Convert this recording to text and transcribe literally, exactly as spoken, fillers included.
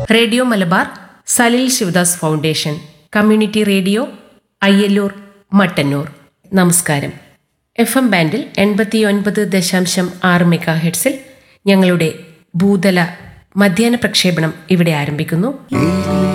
Radio Malabar, Salil Sivadas foundation, community radio, Ayyallur, Mattannur. നമസ്കാരം. F M ബാൻഡിൽ എൺപത്തി ഒൻപത് ദശാംശം ആറ് മെഗാ ഹെഡ്സിൽ ഞങ്ങളുടെ ഭൂതല മധ്യാഹ്ന പ്രക്ഷേപണം ഇവിടെ ആരംഭിക്കുന്നു.